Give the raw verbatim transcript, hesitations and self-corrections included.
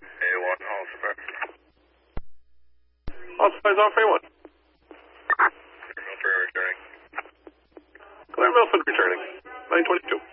A one, all supply. All supplies off A one. Milford returning. Claire Milford returning. nine twenty-two.